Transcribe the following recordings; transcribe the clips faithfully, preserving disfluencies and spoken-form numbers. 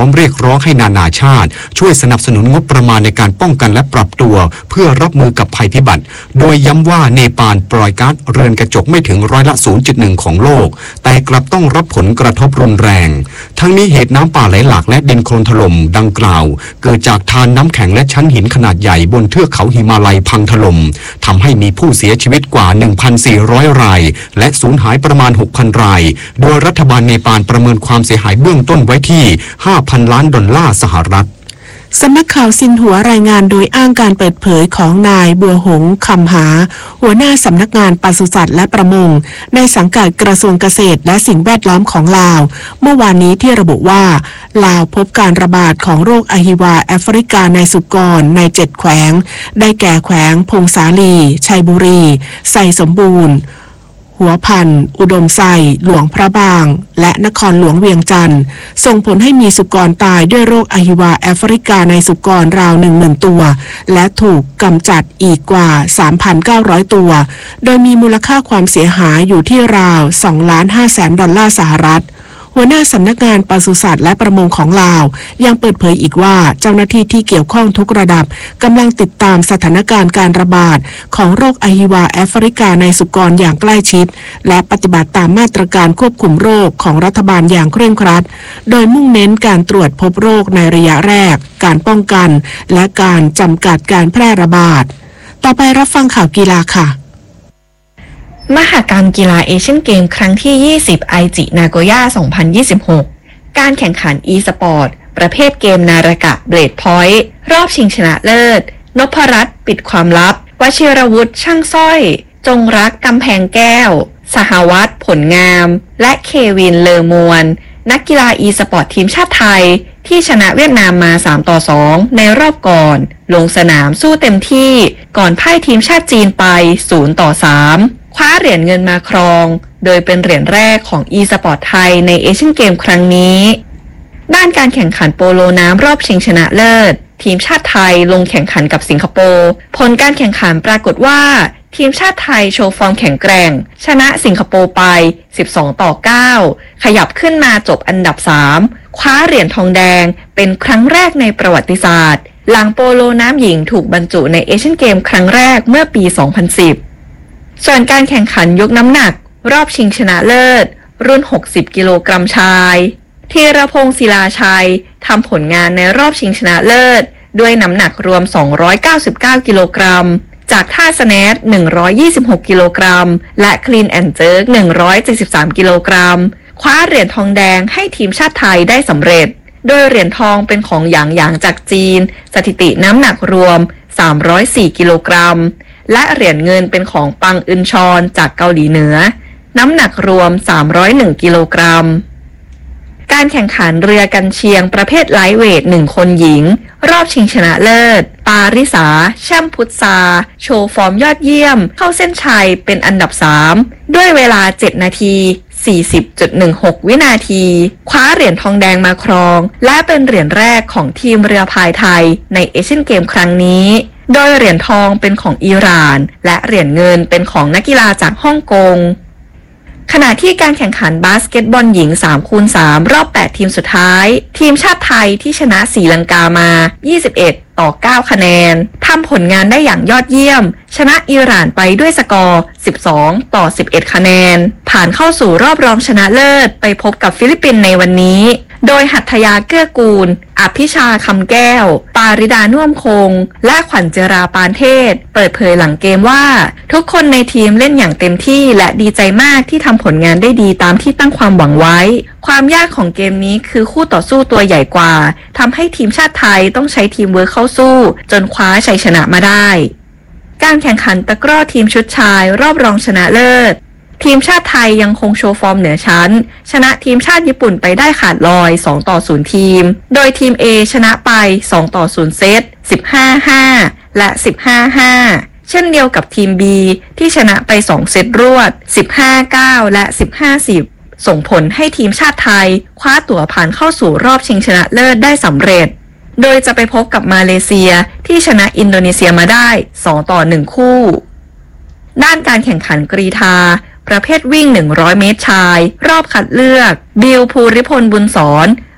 มเรียกร้องให้นานาชาติช่วยสนับสนุนงบประมาณในการป้องกันและปรับตัวเพื่อรับมือกับภัยพิบัติโดยย้ำว่าเนปาลปล่อยก๊าซเรือนกระจกไม่ถึงร้อยละ ศูนย์จุดหนึ่ง ของโลกแต่กลับต้องรับผลกระทบรุนแรงทั้งนี้เหตุน้ำป่าไหลหลากและดินโคลนถล่มดังกล่าวเกิดจากทานน้ำแข็งและชั้นหินขนาดใหญ่บนเทือกเขาหิมาลัยพังถล่มทำให้มีผู้เสียชีวิตกว่า หนึ่งพันสี่ร้อย รายและสูญหายประมาณ หกพัน รายโดยรัฐบาลเนปาลประเมินความเสียหายเบื้องต้นไว้ที่ ห้าพัน ล้านดอลลาร์สหรัฐสำนักข่าวซินหัวรายงานโดยอ้างการเปิดเผยของนายบัวหงคำหาหัวหน้าสำนักงานปศุสัตว์และประมงในสังกัดกระทรวงเกษตรและสิ่งแวดล้อมของลาวเมื่อวานนี้ที่ระบุว่าลาวพบการระบาดของโรคอหิวาแอฟริกาในสุกรในเจ็ดแขวงได้แก่แขวงพงสาลีชัยบุรีไซสมบูรณ์หัวพันอุดมไซหลวงพระบางและนครหลวงเวียงจันทร์ส่งผลให้มีสุกรตายด้วยโรคอหิวาแอฟริกาในสุกรราว หนึ่งหมื่น ตัวและถูกกำจัดอีกกว่า สามพันเก้าร้อย ตัวโดยมีมูลค่าความเสียหายอยู่ที่ราว สองล้านห้าแสน ดอลลาร์สหรัฐหัวหน้าสำนักงานปศุสัตว์และประมงของลาวยังเปิดเผยอีกว่าเจ้าหน้าที่ที่เกี่ยวข้องทุกระดับกำลังติดตามสถานการณ์การระบาดของโรคอหิวาแอฟริกาในสุกรอย่างใกล้ชิดและปฏิบัติตามมาตรการควบคุมโรคของรัฐบาลอย่างเคร่งครัดโดยมุ่งเน้นการตรวจพบโรคในระยะแรกการป้องกันและการจำกัดการแพร่ระบาดต่อไปรับฟังข่าวกีฬาค่ะมหกรรมกีฬาเอเชียนเกมครั้งที่ยี่สิบไอจินาโกย่าสองพันยี่สิบหกการแข่งขัน e สปอร์ตประเภทเกมนารากะเบลดพอยต์รอบชิงชนะเลิศนพรัตน์ปิดความลับวชิรวุฒิช่างสร้อยจงรักกำแพงแก้วสหวัฒน์ผลงามและเควินเลอมวนนักกีฬา e สปอร์ตทีมชาติไทยที่ชนะเวียดนามมาสามต่อสองในรอบก่อนลงสนามสู้เต็มที่ก่อนพ่ายทีมชาติจีนไปศูนย์ต่อสามคว้าเหรียญเงินมาครองโดยเป็นเหรียญแรกของ e สปอร์ตไทยในเอเชียนเกมครั้งนี้ด้านการแข่งขันโปโลน้ำรอบชิงชนะเลิศทีมชาติไทยลงแข่งขันกับสิงคโปร์ผลการแข่งขันปรากฏว่าทีมชาติไทยโชว์ฟอร์มแข็งแกร่งชนะสิงคโปร์ไปสิบสองต่อเก้าขยับขึ้นมาจบอันดับสามคว้าเหรียญทองแดงเป็นครั้งแรกในประวัติศาสตร์หลังโปโลน้ำหญิงถูกบรรจุในเอเชียนเกมครั้งแรกเมื่อปีสองพันสิบส่วนการแข่งขันยกน้ำหนักรอบชิงชนะเลิศรุ่นหกสิบกิโลกรัมชายธีรพงศ์ศิลาชัยทำผลงานในรอบชิงชนะเลิศด้วยน้ำหนักรวมสองร้อยเก้าสิบเก้ากิโลกรัมจากท่าสแนทหนึ่งร้อยยี่สิบหกกิโลกรัมและคลีนแอนด์เจิร์กหนึ่งร้อยเจ็ดสิบสามกิโลกรัมคว้าเหรียญทองแดงให้ทีมชาติไทยได้สำเร็จโดยเหรียญทองเป็นของหยางหยางจากจีนสถิติน้ำหนักรวมสามร้อยสี่กิโลกรัมและเหรียญเงินเป็นของปังอึนชอนจากเกาหลีเหนือน้ำหนักรวมสามร้อยเอ็ดกิโลกรัมการแข่งขันเรือกันเชียงประเภทไลท์เวทหนึ่งคนหญิงรอบชิงชนะเลิศปาริสาแช่มพุทธาโชว์ฟอร์มยอดเยี่ยมเข้าเส้นชัยเป็นอันดับสามด้วยเวลาเจ็ดนาที สี่สิบจุดหนึ่งหก วินาทีคว้าเหรียญทองแดงมาครองและเป็นเหรียญแรกของทีมเรือพายไทยในเอเชียนเกมครั้งนี้โดยเหรียญทองเป็นของอิหร่านและเหรียญเงินเป็นของนักกีฬาจากฮ่องกงขณะที่การแข่งขันบาสเกตบอลหญิง สามคูณสาม รอบแปดทีมสุดท้ายทีมชาติไทยที่ชนะศรีลังกามายี่สิบเอ็ดต่อเก้าคะแนนทำผลงานได้อย่างยอดเยี่ยมชนะอิหร่านไปด้วยสกอร์สิบสองต่อสิบเอ็ดคะแนนผ่านเข้าสู่รอบรองชนะเลิศไปพบกับฟิลิปปินส์ในวันนี้โดยหัตถยาเกื้อกูลอภิชาคำแก้วปาริดาน่วมคงและขวัญเจราปานเทศเปิดเผยหลังเกมว่าทุกคนในทีมเล่นอย่างเต็มที่และดีใจมากที่ทำผลงานได้ดีตามที่ตั้งความหวังไว้ความยากของเกมนี้คือคู่ต่อสู้ตัวใหญ่กว่าทำให้ทีมชาติไทยต้องใช้ทีมเวิร์คเข้าสู้จนคว้าชัยชนะมาได้การแข่งขันตะกร้อทีมชุดชายรอบรองชนะเลิศทีมชาติไทยยังคงโชว์ฟอร์มเหนือชั้นชนะทีมชาติญี่ปุ่นไปได้ขาดลอยสองต่อศูนย์ทีมโดยทีม A ชนะไปสองต่อศูนย์เซต สิบห้า ห้า และ สิบห้า ห้า เช่นเดียวกับทีม B ที่ชนะไปสองเซตรวด สิบห้า เก้า และ สิบห้า สิบ ส่งผลให้ทีมชาติไทยคว้าตั๋วผ่านเข้าสู่รอบชิงชนะเลิศได้สำเร็จโดยจะไปพบกับมาเลเซียที่ชนะอินโดนีเซียมาได้สองต่อหนึ่งคู่ด้านการแข่งขันกรีฑาประเภทวิ่งหนึ่งร้อยเมตรชายรอบคัดเลือกบิลภูริพลบุญสอน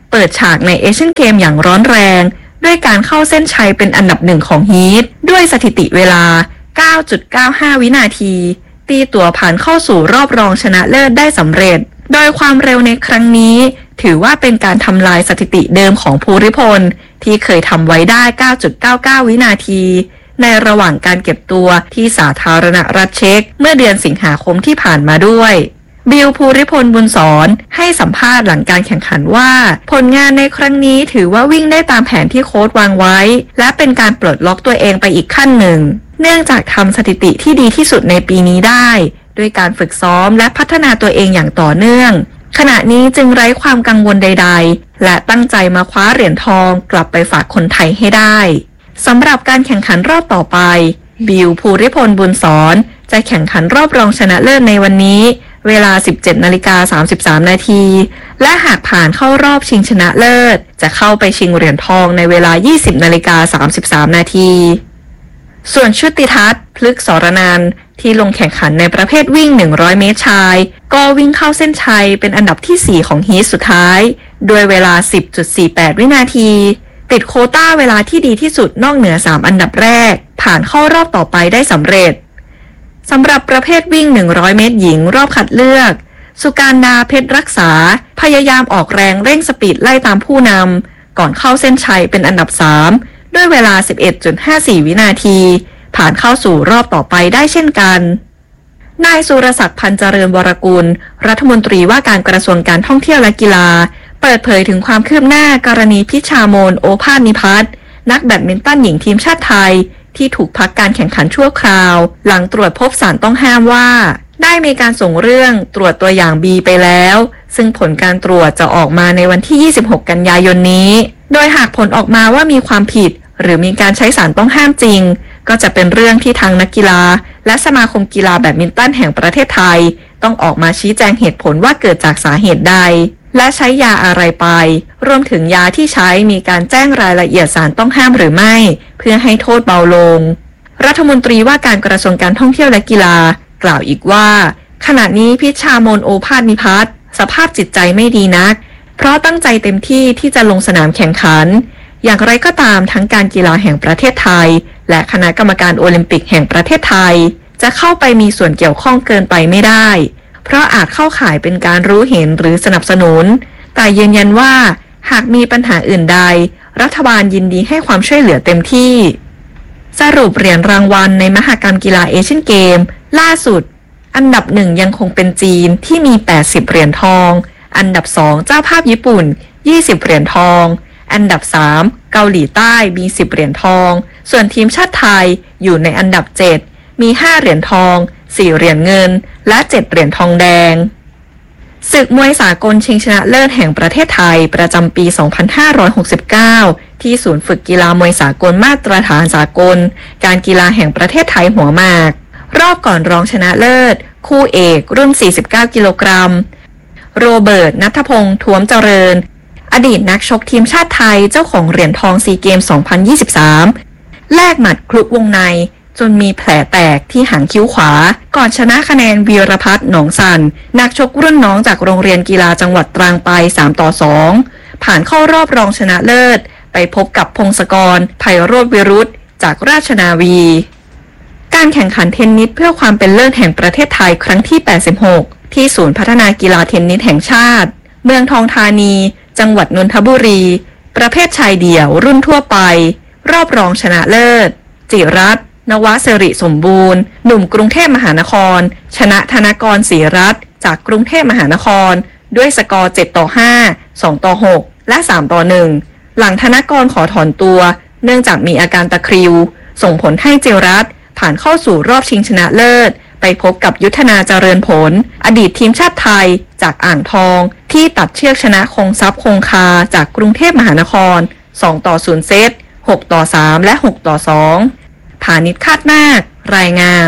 เปิดฉากในเอเชียนเกมอย่างร้อนแรงด้วยการเข้าเส้นชัยเป็นอันดับหนึ่งของฮีทด้วยสถิติเวลา เก้าจุดเก้าห้า วินาทีตีตั๋วผ่านเข้าสู่รอบรองชนะเลิศได้สำเร็จโดยความเร็วในครั้งนี้ถือว่าเป็นการทำลายสถิติเดิมของภูริพลที่เคยทำไว้ได้ เก้าจุดเก้าเก้า วินาทีในระหว่างการเก็บตัวที่สาธารณรัฐเช็กเมื่อเดือนสิงหาคมที่ผ่านมาด้วยบิลภูริพลบุญสอนให้สัมภาษณ์หลังการแข่งขันว่าผลงานในครั้งนี้ถือว่าวิ่งได้ตามแผนที่โค้ชวางไว้และเป็นการปลดล็อกตัวเองไปอีกขั้นหนึ่งเนื่องจากทำสถิติที่ดีที่สุดในปีนี้ได้ด้วยการฝึกซ้อมและพัฒนาตัวเองอย่างต่อเนื่องขณะนี้จึงไร้ความกังวลใดๆและตั้งใจมาคว้าเหรียญทองกลับไปฝากคนไทยให้ได้สำหรับการแข่งขันรอบต่อไปบิลภูริพลบุญสอนจะแข่งขันรอบรองชนะเลิศในวันนี้เวลา สิบเจ็ดนาฬิกาสามสิบสาม นาทีและหากผ่านเข้ารอบชิงชนะเลิศจะเข้าไปชิงเหรียญทองในเวลา ยี่สิบนาฬิกาสามสิบสาม นาทีส่วนชุติทัศน์พฤกษสรนันท์ที่ลงแข่งขันในประเภทวิ่งหนึ่งร้อยเมตรชายก็วิ่งเข้าเส้นชัยเป็นอันดับที่สี่ของฮีทสุดท้ายด้วยเวลา สิบจุดสี่แปด วินาทีติดโควต้าเวลาที่ดีที่สุดนอกเหนือสามอันดับแรกผ่านเข้ารอบต่อไปได้สำเร็จสำหรับประเภทวิ่งหนึ่งร้อยเมตรหญิงรอบคัดเลือกสุการดาเพชรรักษาพยายามออกแรงเร่งสปีดไล่ตามผู้นำก่อนเข้าเส้นชัยเป็นอันดับสามด้วยเวลา สิบเอ็ดจุดห้าสี่ วินาทีผ่านเข้าสู่รอบต่อไปได้เช่นกันนายสุรศักดิ์พันธ์เจริญวรกุลรัฐมนตรีว่าการกระทรวงการท่องเที่ยวและกีฬาเปิดเผยถึงความคืบหน้ากรณีพิชาโมลโอภาสนิพัฒน์นักแบดมินตันหญิงทีมชาติไทยที่ถูกพักการแข่งขันชั่วคราวหลังตรวจพบสารต้องห้ามว่าได้มีการส่งเรื่องตรวจตัวอย่าง B ไปแล้วซึ่งผลการตรวจจะออกมาในวันที่ยี่สิบหกกันยายนนี้โดยหากผลออกมาว่ามีความผิดหรือมีการใช้สารต้องห้ามจริงก็จะเป็นเรื่องที่ทางนักกีฬาและสมาคมกีฬาแบดมินตันแห่งประเทศไทยต้องออกมาชี้แจงเหตุผลว่าเกิดจากสาเหตุใดและใช้ยาอะไรไปรวมถึงยาที่ใช้มีการแจ้งรายละเอียดสารต้องห้ามหรือไม่เพื่อให้โทษเบาลงรัฐมนตรีว่าการกระทรวงการท่องเที่ยวและกีฬากล่าวอีกว่าขณะนี้พิชาโมลโอภาสนิพัฒน์สภาพจิตใจไม่ดีนักเพราะตั้งใจเต็มที่ที่จะลงสนามแข่งขันอย่างไรก็ตามทั้งการกีฬาแห่งประเทศไทยและคณะกรรมการโอลิมปิกแห่งประเทศไทยจะเข้าไปมีส่วนเกี่ยวข้องเกินไปไม่ได้เพราะอาจเข้าข่ายเป็นการรู้เห็นหรือสนับสนุนแต่ยืนยันว่าหากมีปัญหาอื่นใดรัฐบาลยินดีให้ความช่วยเหลือเต็มที่สรุปเหรียญรางวัลในมหกรรมกีฬาเอเชียนเกมล่าสุดอันดับหนึ่งยังคงเป็นจีนที่มีแปดสิบเหรียญทองอันดับสองเจ้าภาพญี่ปุ่นยี่สิบเหรียญทองอันดับสามเกาหลีใต้มีสิบเหรียญทองส่วนทีมชาติไทยอยู่ในอันดับเจ็ดมีห้าเหรียญทองสี่เหรียญเงินและเจ็ดเหรียญทองแดงศึกมวยสากลชิงชนะเลิศแห่งประเทศไทยประจำปีสองพันห้าร้อยหกสิบเก้าที่ศูนย์ฝึกกีฬามวยสากลมาตรฐานสากลการกีฬาแห่งประเทศไทยหัวหมากรอบก่อนรองชนะเลิศคู่เอกรุ่นสี่สิบเก้ากิโลกรัมโรเบิร์ต ณัฐพงษ์ ท้วมเจริญอดีตนักชกทีมชาติไทยเจ้าของเหรียญทองซีเกมสองพันยี่สิบสามแลกหมัดคลุกวงในจนมีแผลแตกที่หางคิ้วขวาก่อนชนะคะแนนวีรพัฒน์หนองสันนักชกรุ่นน้องจากโรงเรียนกีฬาจังหวัดตรังไปสามต่อสองผ่านเข้ารอบรองชนะเลิศไปพบกับพงศกรไพโรจน์วิรุธจากราชนาวีการแข่งขันเทนนิสเพื่อความเป็นเลิศแห่งประเทศไทยครั้งที่แปดสิบหกที่ศูนย์พัฒนากีฬาเทนนิสแห่งชาติเมืองทองธานีจังหวัดนนทบุรีประเภทชายเดี่ยวรุ่นทั่วไปรอบรองชนะเลิศจิรัตน์นวสิริสมบูรณ์หนุ่มกรุงเทพมหานครชนะธนกรศรีรัตน์จากกรุงเทพมหานครด้วยสกอร์เจ็ดต่อห้า สองต่อหกและสามต่อหนึ่งหลังธนกรขอถอนตัวเนื่องจากมีอาการตะคริวส่งผลให้จิรัตน์ผ่านเข้าสู่รอบชิงชนะเลิศไปพบกับยุทธนาเจริญผลอดีตทีมชาติไทยจากอ่างทองที่ตัดเชือกชนะคงทรัพย์คงคาจากกรุงเทพมหานครสองต่อศูนย์เซตหกต่อสามและหกต่อสองผานิชคาดนาครายงาน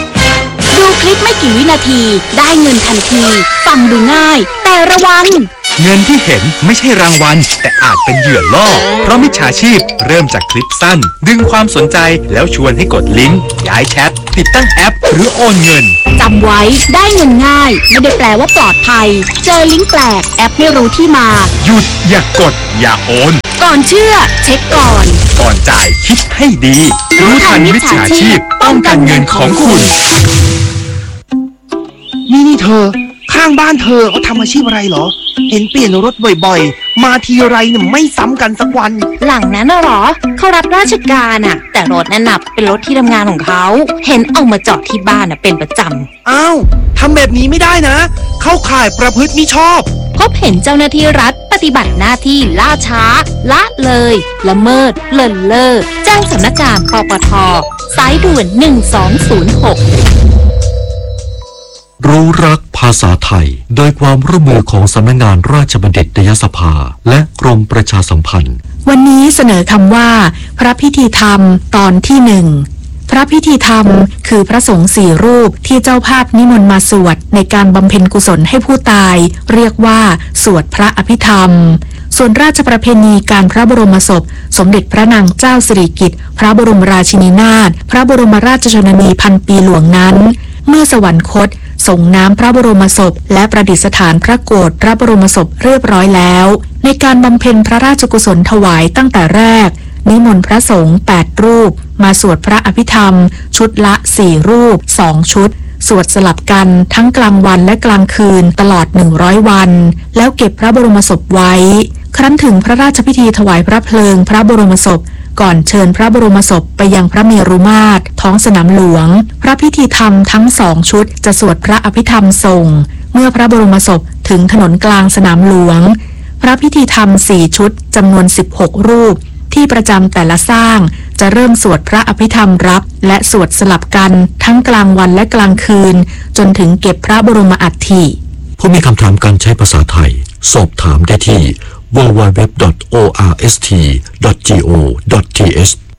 ดูคลิปไม่กี่วินาทีได้เงินทันทีฟังดูง่ายแต่ระวังเงินที่เห็นไม่ใช่รางวัลแต่อาจเป็นเหยื่อล่อเพราะมิจฉาชีพเริ่มจากคลิปสั้นดึงความสนใจแล้วชวนให้กดลิงก์ย้ายแชทติดตั้งแอปหรือโอนเงินจำไว้ได้เงินง่ายไม่ได้แปลว่าปลอดภัยเจอลิงก์แปลกแอปไม่รู้ที่มาหยุดอย่ากกดอย่าโอนก่อนเชื่อเช็คก่อนก่อนจ่ายคิดให้ดีรู้ทันมิจฉาชีพป้องกันเงินของคุณนี่นี่เธอข้างบ้านเธอเขาทำอาชีพอะไรเหรอเห็นเปลี่ยนรถบ่อยๆมาทีไรเนี่ยไม่ซ้ำกันสักวันหลังนั้นน่ะหรอเขารับราชการอ่ะแต่รถนั่นน่ะเป็นรถที่ทำงานของเขาเห็นเอามาจอดที่บ้านน่ะเป็นประจำอ้าวทำแบบนี้ไม่ได้นะเข้าข่ายประพฤติมิชอบพบเห็นเจ้าหน้าที่รัฐปฏิบัติหน้าที่ล่าช้าละเลยละเมิดเลินเล่อแจ้งสำนักงานปปท.สายด่วนหนึ่งสองศูนย์หกรู้รักภาษาไทยโดยความร่วมมือของสำนักงานราชบัณฑิตยสภาและกรมประชาสัมพันธ์วันนี้เสนอคำว่าพระพิธีธรรมตอนที่หนึ่งพระพิธีธรรมคือพระสงฆ์สี่รูปที่เจ้าภาพนิมนต์มาสวดในการบำเพ็ญกุศลให้ผู้ตายเรียกว่าสวดพระอภิธรรมส่วนราชประเพณีการพระบรมศพสมเด็จพระนางเจ้าสิริกิติ์พระบรมราชินีนาถพระบรมราชชนนีพันปีหลวงนั้นเมื่อสวรรคตส่งน้ำพระบรมศพและประดิษฐานพระโกฐพระบรมศพเรียบร้อยแล้วในการบำเพ็ญพระราชกุศลถวายตั้งแต่แรกนิมนต์พระสงฆ์แปดรูปมาสวดพระอภิธรรมชุดละสี่รูปสองชุดสวดสลับกันทั้งกลางวันและกลางคืนตลอดหนึ่งร้อยวันแล้วเก็บพระบรมศพไว้ครั้นถึงพระราชพิธีถวายพระเพลิงพระบรมศพก่อนเชิญพระบรมศพไปยังพระเมรุมาตรท้องสนามหลวงพระพิธีธรรมทั้งสองชุดจะสวดพระอภิธรรมส่งเมื่อพระบรมศพถึงถนนกลางสนามหลวงพระพิธีธรรมสี่ชุดจำนวนสิบหกรูปที่ประจำแต่ละสร้างจะเริ่มสวดพระอภิธรรมรับและสวดสลับกันทั้งกลางวันและกลางคืนจนถึงเก็บพระบรมอัฐิผู้มีคำถามการใช้ภาษาไทยสอบถามได้ที่ ดับเบิลยู ดับเบิลยู ดับเบิลยู ดอท โอ อาร์ เอส ที ดอท จี โอ ดอท ที เอช